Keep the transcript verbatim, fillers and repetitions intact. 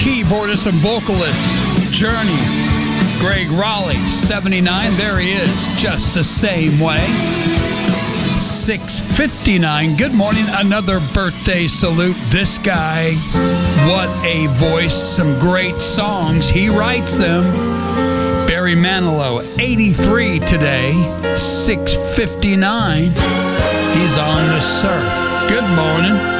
keyboardist and vocalist, Journey, Greg Raleigh, seventy-nine. There he is, just the same way. six fifty-nine. Good morning. Another birthday salute. This guy, what a voice. Some great songs. He writes them. Barry Manilow, eighty-three today. six fifty-nine. He's on the surf. Good morning.